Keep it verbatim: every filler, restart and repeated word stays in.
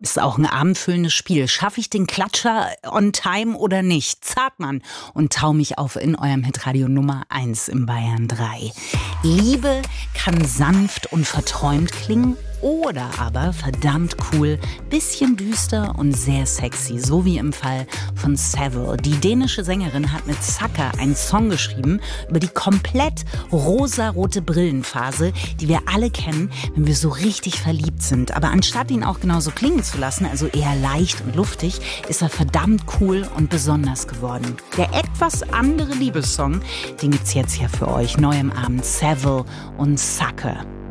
Ist auch ein abendfüllendes Spiel. Schaffe ich den Klatscher on time oder nicht? Zartmann und Tau mich auf in eurem Hitradio Nummer eins im Bayern drei. Liebe kann sanft und verträumt klingen oder aber verdammt cool, bisschen düster und sehr sexy, so wie im Fall von Savile. Die dänische Sängerin hat mit Sucker einen Song geschrieben über die komplett rosarote Brillenphase, die wir alle kennen, wenn wir so richtig verliebt sind. Aber anstatt ihn auch genauso klingen zu lassen, also eher leicht und luftig, ist er verdammt cool und besonders geworden. Der etwas andere Liebessong, den gibt's jetzt hier für euch neu im Abend. Savile und Sucker.